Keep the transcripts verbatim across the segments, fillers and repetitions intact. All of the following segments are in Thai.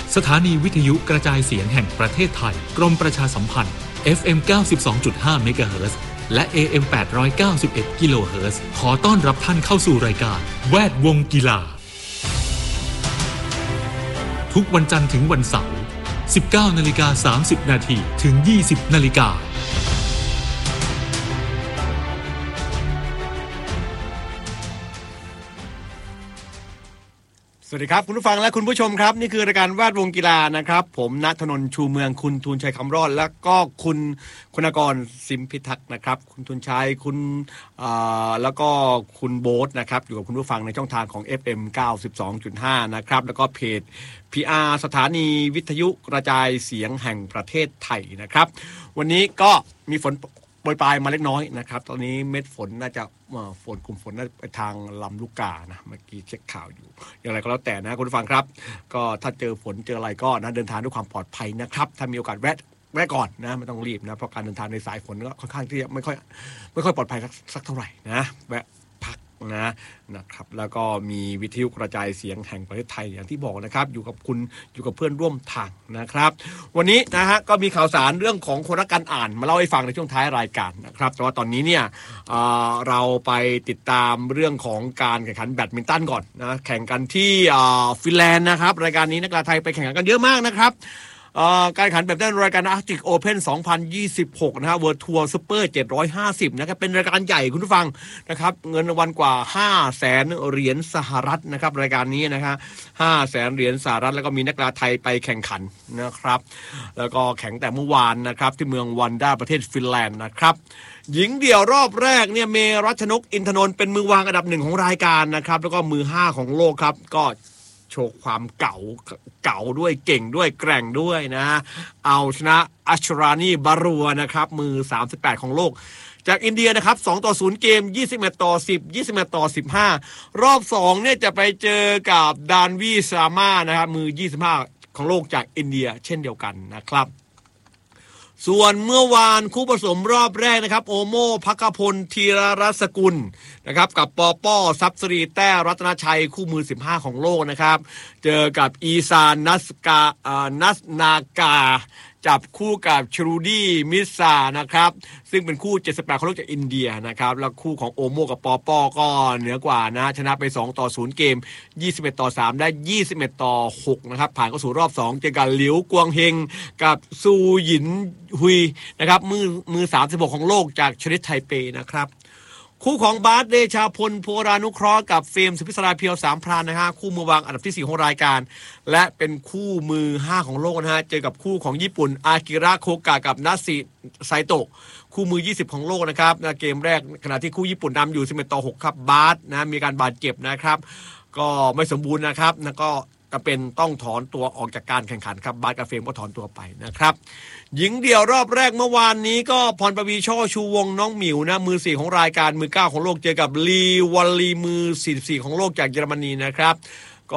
สถานีวิทยุกระจายเสียงแห่งประเทศไทยกรมประชาสัมพันธ์ เอฟ เอ็ม เก้าสิบสองจุดห้า เมกะเฮิรตซ์และ เอ เอ็ม แปดร้อยเก้าสิบเอ็ด กิโลเฮิรตซ์ขอต้อนรับท่านเข้าสู่รายการแวดวงกีฬาทุกวันจันทร์ถึงวันเสาร์ สิบเก้านาฬิกาสามสิบนาทีถึง ยี่สิบนาฬิกาสวัสดีครับคุณผู้ฟังและคุณผู้ชมครับนี่คือรายการแวดวงกีฬานะครับผมณธนนท์ชูเมืองคุณทูลชัยคำรอดและก็คุณคุณากรสิมพิทักษ์นะครับคุณทูลชัยคุณแล้วก็คุณโบ๊ทนะครับอยู่กับคุณผู้ฟังในช่องทางของ เอฟ เอ็ม เก้าสิบสองจุดห้า นะครับแล้วก็เพจ พี อาร์ สถานีวิทยุกระจายเสียงแห่งประเทศไทยนะครับวันนี้ก็มีฝนโปรยปลายมาเล็กน้อยนะครับตอนนี้เม็ดฝนน่าจะฝนกลุ่มฝนน่าจะไปทางลำลูกกานะเมื่อกี้เช็คข่าวอยู่อย่างไรก็แล้วแต่นะคุณผู้ฟังครับก็ถ้าเจอฝนเจออะไรก็นะเดินทางด้วยความปลอดภัยนะครับถ้ามีโอกาสแวะแวะก่อนนะไม่ต้องรีบนะเพราะการเดินทางในสายฝนก็ค่อนข้างที่จะไม่ค่อยไม่ค่อยปลอดภัยสักเท่าไหร่นะแวะพักนะนะครับแล้วก็มีวิทยุกระจายเสียงแห่งประเทศไทยอย่างที่บอกนะครับอยู่กับคุณอยู่กับเพื่อนร่วมทางนะครับวันนี้นะฮะก็มีข่าวสารเรื่องของคนรักการอ่านมาเล่าให้ฟังในช่วงท้ายรายการนะครับแต่ว่าตอนนี้เนี่ยเอ่อเราไปติดตามเรื่องของการแข่งขันแบดมินตันก่อนนะแข่งกันที่ฟินแลนด์นะครับรายการนี้นักกีฬาไทยไปแข่งขันกันเยอะมากนะครับการแข่งขันแบบนั้นรายการ Arctic Open สองพันยี่สิบหกนะฮะ World Tour Super เจ็ดร้อยห้าสิบนะครับเป็นรายการใหญ่คุณผู้ฟังนะครับเงินรางวัลกว่า ห้าแสน เหรียญสหรัฐนะครับรายการนี้นะครับ ห้าแสน เหรียญสหรัฐแล้วก็มีนักกีฬาไทยไปแข่งขันนะครับแล้วก็แข่งแต่เมื่อวานนะครับที่เมืองวันด้าประเทศฟินแลนด์นะครับหญิงเดี่ยวรอบแรกเนี่ยเมรัชนกอินทนนท์เป็นมือวางอันดับหนึ่งของรายการนะครับแล้วก็มือห้าของโลกครับก็โชว์ความเก่าเก่าด้วยเก่งด้วยแกร่งด้วยนะเอาชนะอัชรานีบารัวนะครับมือสามสิบแปดของโลกจากอินเดียนะครับสองต่อศูนย์เกมยี่สิบเอ็ดต่อสิบ ยี่สิบเอ็ดต่อสิบห้ารอบสองเนี่ยจะไปเจอกับดานวีซาม่านะครับมือยี่สิบห้าของโลกจากอินเดียเช่นเดียวกันนะครับส่วนเมื่อวานคู่ผสมรอบแรกนะครับโอโมภักพลธีรรัศกุลนะครับกับปอป้อซับสรีแต้รัตนชัยคู่มือสิบห้าของโลกนะครับเจอกับอีซานนัสกาอ่านัสนากาจับคู่กับชรูดี้มิซานะครับซึ่งเป็นคู่เจ็ดสิบแปดของโลกจากอินเดียนะครับแล้วคู่ของโอโมกับปอป้อก็เหนือกว่านะชนะไปสองต่อศูนย์เกมยี่สิบเอ็ดต่อสามได้ยี่สิบเอ็ดต่อหกนะครับผ่านเข้าสู่รอบสองเจอกันหลิวกวงเฮงกับซูหยินฮุยนะครับมือมือสามสิบหกของโลกจากชลิตไทเปนะครับคู่ของบาสเดชาพลโพรานุเคราะห์กับเฟรมสุพิศราเพียวสามพรานนะฮะคู่มือวางอันดับที่สี่ของรายการและเป็นคู่มือห้าของโลกนะฮะเจอกับคู่ของญี่ปุ่นอากิระโคกะกับนัสซิไซโตะคู่มือยี่สิบของโลกนะครับนะเกมแรกขณะที่คู่ญี่ปุ่นนำอยู่สิบเอ็ดต่อหกครับบาสนะมีการบาดเจ็บนะครับก็ไม่สมบูรณ์นะครับนะก็ก็เป็นต้องถอนตัวออกจากการแข่งขันครับบาสกับเฟรมก็ถอนตัวไปนะครับหญิงเดี่ยวรอบแรกเมื่อวานนี้ก็พรปวีช่อชูวงน้องหมิวนะมือสี่ของรายการมือเก้าของโลกเจอกับลีวัลลีมือสี่สิบสี่ของโลกจากเยอรมนีนะครับก็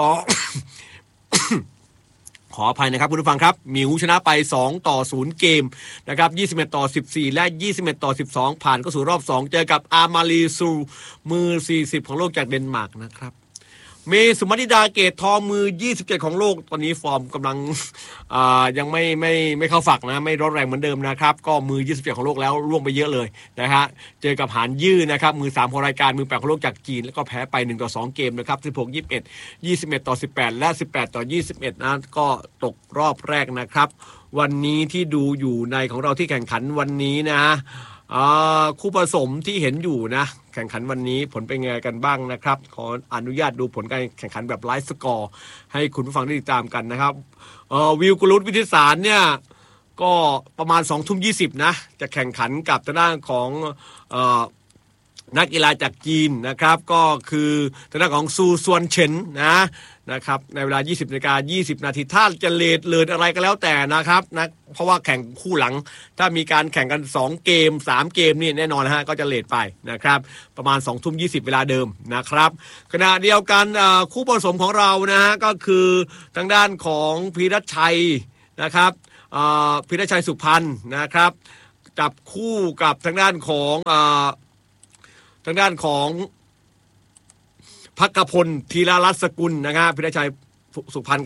ขออภัยนะครับคุณผู้ฟังครับหมิวชนะไปสองต่อศูนย์เกมนะครับยี่สิบเอ็ดต่อสิบสี่และยี่สิบเอ็ดต่อสิบสองผ่านเข้าสู่รอบสองเจอกับอามาลีซูมือสี่สิบของโลกจากเดนมาร์กนะครับเมสุมาธิดาเกตทองมือยี่สิบเจ็ดของโลกตอนนี้ฟอร์มกำลังอ่ายังไม่ไม่ไม่เข้าฝักนะไม่ร้อนแรงเหมือนเดิมนะครับก็มือยี่สิบเจ็ดของโลกแล้วร่วงไปเยอะเลยนะฮะเจอกับหานยื่อนะครับมือสามของรายการมือแปดของโลกจากจีนแล้วก็แพ้ไปหนึ่งต่อสองเกมนะครับสิบหก ยี่สิบเอ็ด ยี่สิบเอ็ดต่อสิบแปดและสิบแปดต่อยี่สิบเอ็ดนะก็ตกรอบแรกนะครับวันนี้ที่ดูอยู่ในของเราที่แข่งขันวันนี้นะคู่ผสมที่เห็นอยู่นะแข่งขันวันนี้ผลเป็นไงกันบ้างนะครับขออนุญาตดูผลการแข่งขันแบบไลฟ์สกอร์ให้คุณผู้ฟังได้ติดตามกันนะครับวิวกุลุตวิทิสารเนี่ยก็ประมาณ สองทุ่มยี่สิบนะจะแข่งขันกับทางด้านของเอ่อนักกีฬาจากจีนนะครับก็คือทางด้านของซูซวนเฉินนะนะครับในเวลา ยี่สิบนาฬิกายี่สิบนาทีถ้าจะเลทเลิศอะไรก็แล้วแต่นะครับนะเพราะว่าแข่งคู่หลังถ้ามีการแข่งกันสองเกมสามเกมนี่แน่นอนนะฮะก็จะเลทไปนะครับประมาณ สองทุ่มยี่สิบ เวลาเดิมนะครับขณะเดียวกันคู่ผสมของเรานะฮะก็คือทางด้านของพีรชัยนะครับพีรชัยสุพรรณนะครับจับคู่กับทางด้านของทางด้านของภักพลธีรรัศกุลนะครับพิรชัยสุพรรณกับ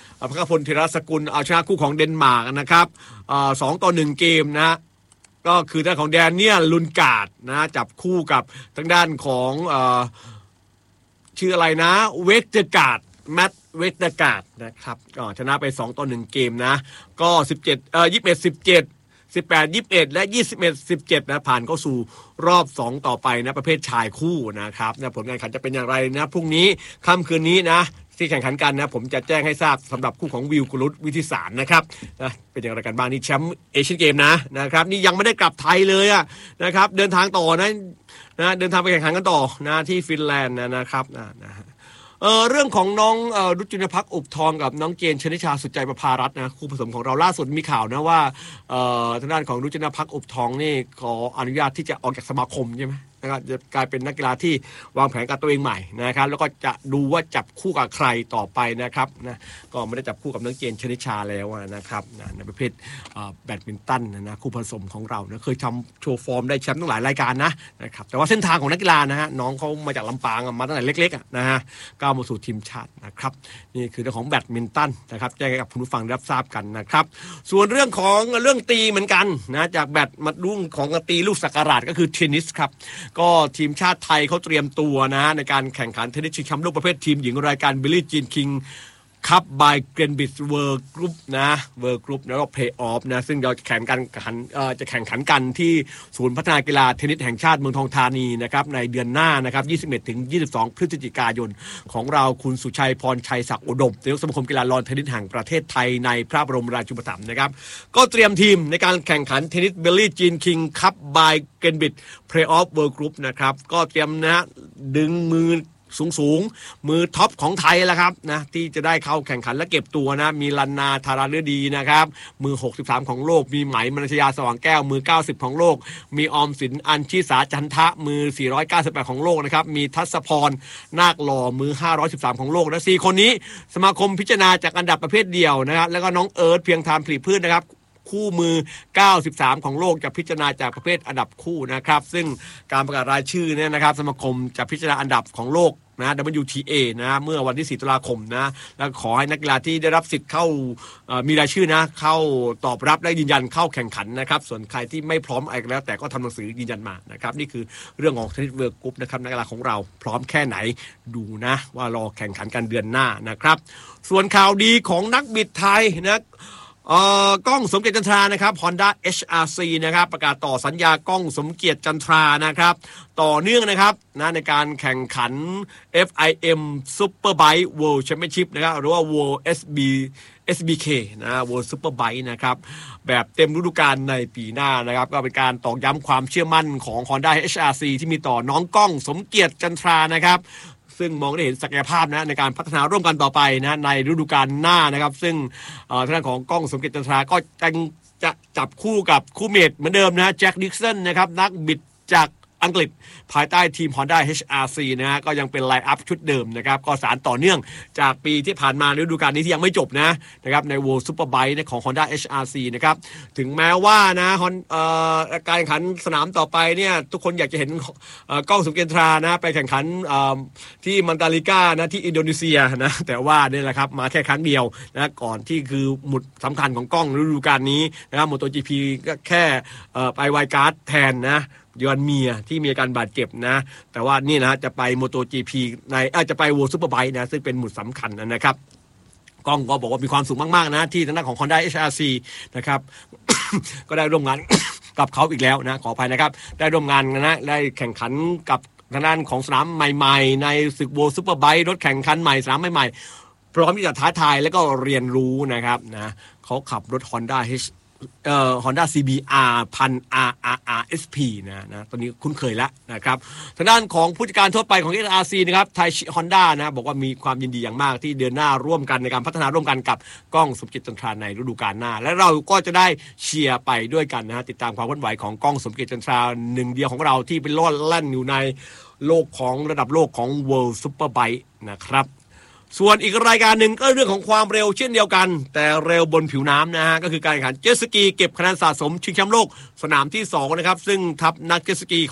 พกพลธีรสกุลเอาชนะคู่ของเดนมาร์กนะครับสองต่อหนึ่งเกมนะก็คือด้านของแดเนียลลุนการ์ดนะจับคู่กับทางด้านของเอ่อชื่ออะไรนะเวสเตอร์การ์ดแมตต์เวสเตอร์การ์ดนะครับก็ชนะไปสองต่อหนึ่งเกมนะก็สิบเจ็ดเอ่อยี่สิบเอ็ด สิบเจ็ด สิบแปด ยี่สิบเอ็ดและยี่สิบเอ็ด สิบเจ็ดนะผ่านเข้าสู่รอบสองต่อไปนะประเภทชายคู่นะครับนะผลการแข่งขันจะเป็นอย่างไรนะพรุ่งนี้ค่ำคืนนี้นะที่แข่งขันกันนะผมจะแจ้งให้ทราบสำหรับคู่ของวิวกุลุตวิทิสารนะครับนะเป็นอย่างไรกันบ้างนี่แชมป์เอเชียนเกมนะนะครับนี่ยังไม่ได้กลับไทยเลยอะนะครับเดินทางต่อนะนะเดินทางไปแข่งขันกันต่อนะที่ฟินแลนด์นะนะครับนะนะเออเรื่องของน้องเอ่อรุจินภักดิ์อุบทองกับน้องเจนชนิชาสุดใจประภารัตน์นะคู่ผสมของเราล่าสุดมีข่าวนะว่าเอ่อทางด้านของรุจินภักดิ์อุบทองนี่ขออนุญาตที่จะออกจากสมาคมใช่ไหมนะครับจะกลายเป็นนักกีฬาที่วางแผนกับตัวเองใหม่นะครับแล้วก็จะดูว่าจับคู่กับใครต่อไปนะครับนะก็ไม่ได้จับคู่กับน้องเจนชนิชาแล้วนะครับนะในประเภทแบดมินตันนะคู่ผสมของเรานะเคยทำโชว์ฟอร์มได้แชมป์ตั้งหลายรายการนะนะครับแต่ว่าเส้นทางของนักกีฬานะฮะน้องเขามาจากลำปางมาตั้งแต่เล็กๆนะฮะก้าวมาสู่ทีมชาตินะครับนี่คือเรื่องของแบดมินตันนะครับแจ้งให้กับคุณผู้ฟังรับทราบกันนะครับส่วนเรื่องของเรื่องตีเหมือนกันนะจากแบดมารุ่งของตีลูกสักการะก็คือเทนนิสครับก็ทีมชาติไทยเขาเตรียมตัวนะในการแข่งขันเทนนิสชิงแชมป์โลกประเภททีมหญิงรายการบิลลี่จีนคิงคัพบายเกรนบิชเวิร์กรุ๊ปนะเวิร์กรุ๊ปแล้วก็เพลย์ออฟนะซึ่งเราจะแข่งกันขันเอ่อจะแข่งขันกันที่ศูนย์พัฒนากีฬาเทนนิสแห่งชาติเมืองทองธานีนะครับในเดือนหน้านะครับยี่สิบเอ็ดถึงยี่สิบสองพฤศจิกายนของเราคุณสุชัยพรชัยศักดิ์อุดมนายกสมาคมกีฬาลอนเทนนิสแห่งประเทศไทยในพระบรมราชูปถัมภ์นะครับก็เตรียมทีมในการแข่งขันเทนนิสบิลลี่จีนคิงคัพบายเกรนบิชเพลย์ออฟเวิร์กรุ๊ปนะครับก็เตรียมนะดึงมือสูงสูงมือท็อปของไทยแล้วครับนะที่จะได้เข้าแข่งขันและเก็บตัวนะมีลันนาธาราฤดีนะครับมือหกสิบสามของโลกมีไหมมนัญญาสว่างแก้วมือเก้าสิบของโลกมีออมสินอัญชิสาจันทะมือสี่ร้อยเก้าสิบแปดของโลกนะครับมีทัศพรนาคหล่อมือห้าร้อยสิบสามของโลกและสี่คนนี้สมาคมพิจารณาจากอันดับประเภทเดียวนะครับแล้วก็น้องเอิร์ธเพียงทานผลิพืชนะครับคู่มือเก้าสิบสามของโลกจะพิจารณาจากประเภทอันดับคู่นะครับซึ่งการประกาศรายชื่อเนี่ยนะครับสมาคมจะพิจารณาอันดับของโลกนะ ดับเบิลยู ที เอ นะเมื่อวันที่สี่ตุลาคมนะแล้วขอให้นักกีฬาที่ได้รับสิทธิ์เข้ามีรายชื่อนะเข้าตอบรับและยืนยันเข้าแข่งขันนะครับส่วนใครที่ไม่พร้อมอะไรแล้วแต่ก็ทำหนังสือยืนยันมานะครับนี่คือเรื่องของเทนนิสเวิร์กรุ๊ปนะครับนักกีฬาของเราพร้อมแค่ไหนดูนะว่ารอแข่งขันกันเดือนหน้านะครับส่วนข่าวดีของนักบิดไทยนะเอ่อกล้องสมเกียรติจันทรานะครับ Honda เอช อาร์ ซี นะครับประกาศต่อสัญญากล้องสมเกียรติจันทรานะครับต่อเนื่องนะครับนะในการแข่งขัน เอฟ ไอ เอ็ม Superbike World Championship นะครับหรือว่า World เอส บี เอส บี เค นะ World Superbike นะครับแบบเต็มฤดูกาลในปีหน้านะครับก็เป็นการตอกย้ำความเชื่อมั่นของ Honda เอช อาร์ ซี ที่มีต่อน้องกล้องสมเกียรติจันทรานะครับซึ่งมองได้เห็นศักยภาพนะในการพัฒนาร่วมกันต่อไปนะในฤดูกาลหน้านะครับซึ่งทางด้านของกล้องสมเกียรติจันทราก็จะจะจับคู่กับคู่เมทเหมือนเดิมนะแจ็คดิกสันนะครับนักบิดจากอังกฤษภายใต้ทีม Honda เอช อาร์ ซี นะฮะก็ยังเป็นไลน์อัพชุดเดิมนะครับก็สารต่อเนื่องจากปีที่ผ่านมาฤดูกาลนี้ที่ยังไม่จบนะนะครับใน World Superbike ของ Honda เอช อาร์ ซี นะครับถึงแม้ว่านะการแข่งขันสนามต่อไปเนี่ยทุกคนอยากจะเห็นกล้องสมเกียรติจันทรานะไปแข่งขันที่มันตาลิกานะที่อินโดนีเซียนะแต่ว่าเนี่ยแหละครับมาแค่ครั้งเดียวนะก่อนที่คือหมุดสำคัญของกล้องฤดูกาลนี้นะครับ MotoGP ก็แค่ไปไวล์การ์ดแทนนะยอนเมียที่มีอาการบาดเจ็บนะแต่ว่านี่นะจะไป MotoGP ในอาจจะไป World Superbike นะซึ่งเป็นหมุดสำคัญนะครับกล้องก็บอกว่ามีความสุขมากๆนะที่ทางด้านของ Honda เอช อาร์ ซี นะครับ ก็ได้ร่วมงาน กับเขาอีกแล้วนะขออภัยนะครับได้ร่วมงานนะได้แข่งขันกับทางด้านของสนามใหม่ๆในศึก World Superbike รถแข่งขันใหม่สนามใหม่ๆพร้อมที่จะท้าทายแล้วก็เรียนรู้นะครับนะเขาขับรถ Honda Hเอ่อ Honda ซี บี อาร์ พัน อาร์ อาร์ อาร์ เอส พี นะนะตอนนี้คุ้นเคยแล้วนะครับทางด้านของผู้จัดการทั่วไปของ เอช อาร์ ซี นะครับไทชิ Honda นะบอกว่ามีความยินดีอย่างมากที่เดินหน้าร่วมกันในการพัฒนาร่วมกันกับกล้องสมเกียรติจันทราในฤดูกาลหน้าและเราก็จะได้เชียร์ไปด้วยกันนะฮะติดตามความเคลื่อนไหวของกล้องสมเกียรติจันทราหนึ่งเดียวของเราที่เป็นล่อนแล่นอยู่ในโลกของระดับโลกของ World Superbike นะครับส่วนอีกรายการหนึ่งก็เรื่องของความเร็วเช่นเดียวกันแต่เร็วบนผิวน้ำนะฮะก็คือการแข่งขันเจ็ตสกีเก็บคะแนนสะสมชิงแชมป์โลกสนามที่สองนะครับซึ่งทัพนักเจ็ตสกี